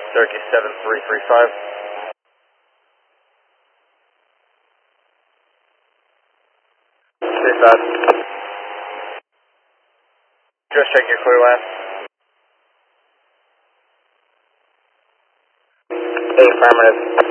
Syracuse 7335. Just check your clear last. Affirmative.